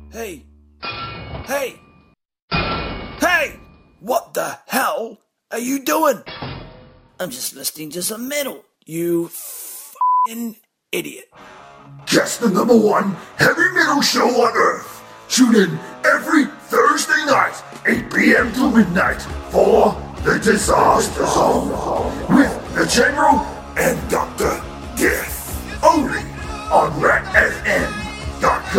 Hey! Hey! Hey! What the hell are you doing? I'm just listening to some metal, you f***ing idiot. Just the #1 heavy metal show on Earth. Tune in every Thursday night, 8 p.m. to midnight, for The Disaster Zone with the General and Dr. Death. Only on Red